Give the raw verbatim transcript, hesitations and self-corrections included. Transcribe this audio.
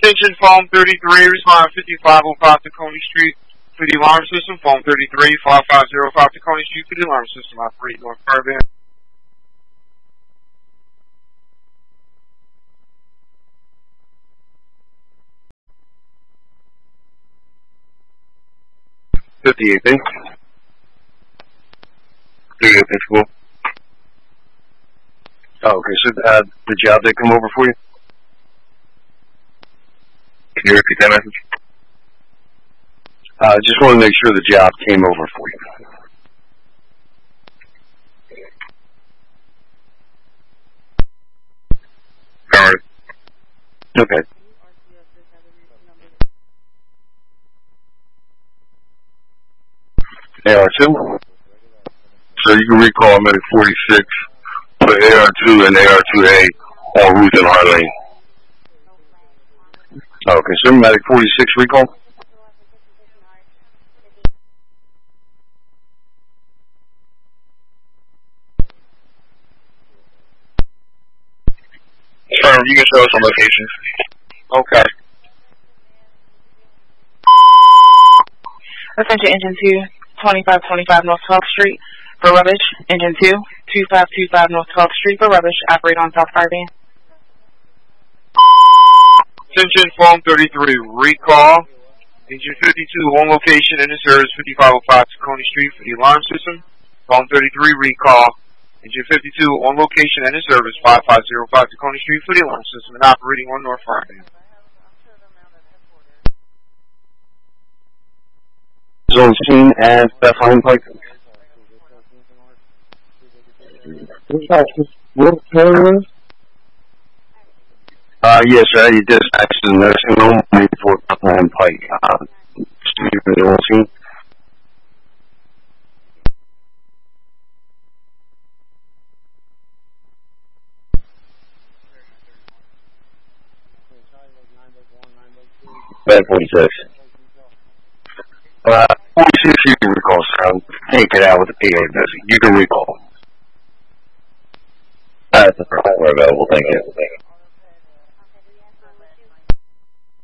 Attention, phone thirty-three, respond fifty-five oh five Tacony Street for the alarm system. Phone thirty-three, five five oh five Tacony Street for the alarm system. Operate North Fairbanks. fifty-eight B. thirty-eight Principal. Oh, okay, so uh, the job did come over for you? Can you repeat that message? I uh, just want to make sure the job came over for you. Alright. Okay. A R two? So you can recall Medic forty-six for A R two and A R two A on Ruth and Harlene. Okay, so Medic forty-six recall? Sure, you can show us some locations. Okay. Attention Engine two, twenty-five twenty-five North twelfth Street for rubbish. Engine two, twenty-five twenty-five North twelfth Street for rubbish. Operate on South Fairbanks. Attention, phone thirty-three, recall. Engine fifty-two, on location in the service, fifty-five oh five Tacony Street for the alarm system. Phone thirty-three, recall. Engine fifty-two, on location in the service, five five oh five Tacony Street for the alarm system and operating on North Fairbanks. Zone seen as Bethlehem Pike. Uh, yes, sir. You dispatched to the nursing home for Bethlehem Pike. Uh, Steve, zone scene. Bed forty-six. Uh, forty-six, you can recall, sir. I'll take it out with the P A busy. You can recall. That's the problem we're available. Thank you.